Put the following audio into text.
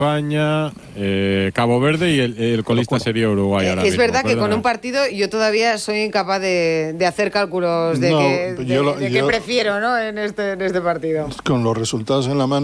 España, Cabo Verde y el colista sería Uruguay ahora Es mismo. verdad que con un partido yo todavía soy incapaz de hacer cálculos de qué prefiero, ¿no? en este partido. Con los resultados en la mano.